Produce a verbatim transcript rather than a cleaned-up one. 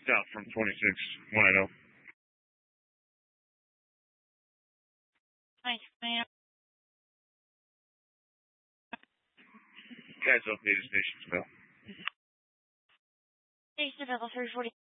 south from twenty-six, one eighty. Thanks, ma'am. Guys, okay to Station Bell. Station Bell three forty.